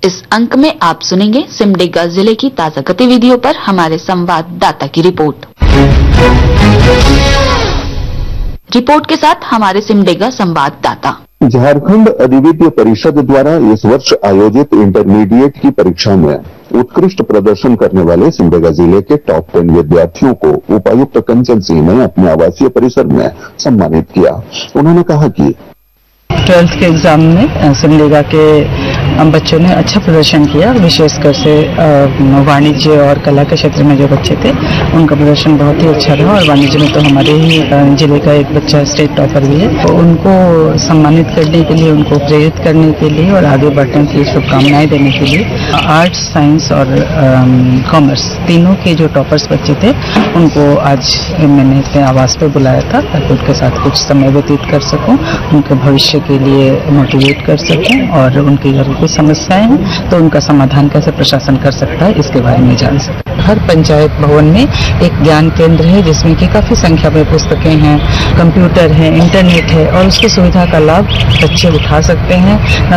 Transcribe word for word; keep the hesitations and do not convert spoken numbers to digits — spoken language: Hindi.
इस अंक में आप सुनेंगे सिमडेगा जिले की ताजा गतिविधियों पर हमारे संवाददाता की रिपोर्ट। रिपोर्ट के साथ हमारे सिमडेगा संवाददाता। झारखंड अधिविद्य परिषद द्वारा इस वर्ष आयोजित इंटरमीडिएट की परीक्षा में उत्कृष्ट प्रदर्शन करने वाले सिमडेगा जिले के टॉप टेन विद्यार्थियों को उपायुक्त कंचन सिंह ने अपने आवासीय परिसर में सम्मानित किया। उन्होंने कहा कि ट्वेल्थ के एग्जाम में सिमडेगा के बच्चों ने अच्छा प्रदर्शन किया, विशेषकर से वाणिज्य और कला के क्षेत्र में जो बच्चे थे उनका प्रदर्शन बहुत ही अच्छा रहा। और वाणिज्य में तो हमारे ही जिले का एक बच्चा स्टेट टॉपर भी है, तो उनको सम्मानित करने के लिए, उनको प्रेरित करने के लिए और आगे बढ़ने की शुभकामनाएं देने के लिए आर्ट्स, साइंस और कॉमर्स तीनों के जो टॉपर्स बच्चे थे उनको आज मैंने अपने आवास पर बुलाया था ताकि उनके साथ कुछ समय व्यतीत कर सकूं, उनके भविष्य के लिए मोटिवेट कर सकूं और उनकी अगर कोई समस्याएं हैं तो उनका समाधान कैसे प्रशासन कर सकता है इसके बारे में जान सकते। हर पंचायत भवन में एक ज्ञान केंद्र है जिसमें कि काफी संख्या में पुस्तकें हैं, कंप्यूटर है, इंटरनेट है और उसकी सुविधा का लाभ बच्चे उठा सकते हैं।